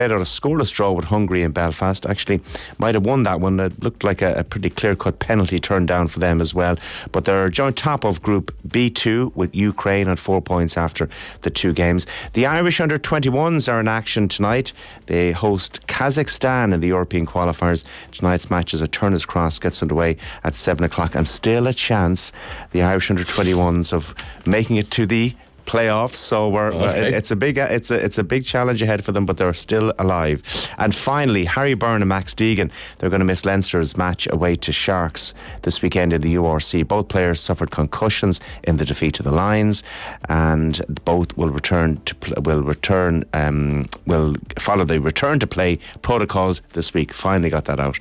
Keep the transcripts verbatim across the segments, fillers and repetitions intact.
on a scoreless draw with Hungary in Belfast. Actually, might have won that one. It looked like a, a pretty clear-cut penalty turned down for them as well. But they're joint top of Group B two with Ukraine on four points after the two games. The Irish under twenty-ones are in action tonight. They host Kazakhstan in the European qualifiers. Tonight's match is at Turner's Cross, gets underway at seven o'clock, and still a chance, the Irish under twenty-ones, of making it to the playoffs. So we're, okay. it's a big it's a it's a big challenge ahead for them, but they're still alive. And finally, Harry Byrne and Max Deegan, they're going to miss Leinster's match away to Sharks this weekend in the U R C. Both players suffered concussions in the defeat to the Lions, and both will return to pl- will return um, will follow the return to play protocols this week. Finally got that out.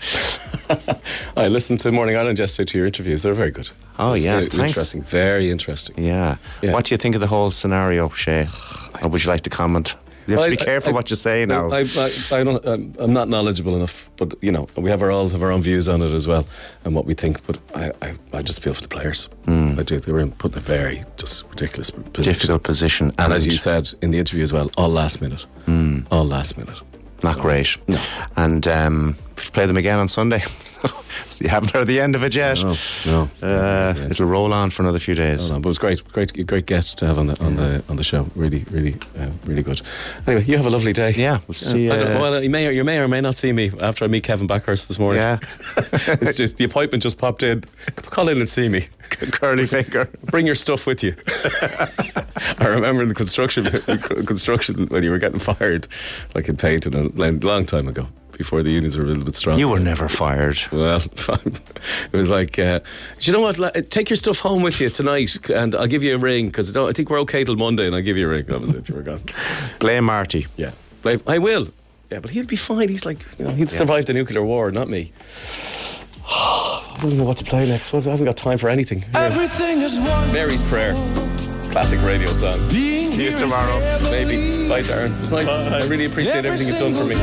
I listened to Morning Ireland yesterday to your interviews. They're very good. Oh, it's yeah, uh, thanks. Interesting, very interesting. Yeah. yeah. What do you think of the whole scenario, Shay? Or would you like to comment? You have to be I, careful I, what you say now. I, I, I don't, I'm, I'm not knowledgeable enough, but you know, we have our all have our own views on it as well, and what we think. But I, I, I just feel for the players. Mm. I do. They were put in a very just ridiculous position. difficult position, and, and as you said in the interview as well, all last minute, mm. all last minute. Not so, great. No. And um, play them again on Sunday. So you haven't heard the end of it yet. No, no. Uh, it'll roll on for another few days. No, no, but it was great, great, great guest to have on the on yeah. the on the show. Really, really, uh, really good. Anyway, you have a lovely day. Yeah, we'll see. Uh, I don't, uh, well, you may or you may or may not see me after I meet Kevin Backhurst this morning. Yeah, it's just the appointment just popped in. Call in and see me. Curly finger. Bring your stuff with you. I remember in the construction construction when you were getting fired, like in Payton, a long time ago, before the unions were a little bit strong. You were never fired. Well, it was like, uh, do you know what? Take your stuff home with you tonight, and I'll give you a ring because I, I think we're okay till Monday, and I'll give you a ring. That was it. You were gone. Blame Marty. Yeah, blame. I will. Yeah, but he'll be fine. He's like, you know, he'd yeah. survive the nuclear war, not me. I don't know what to play next. I haven't got time for anything. Everything is wonderful. Mary's Prayer. Classic radio song. See you tomorrow. Maybe. Bye, Darren. It was nice. Bye. I really appreciate everything you've done for me.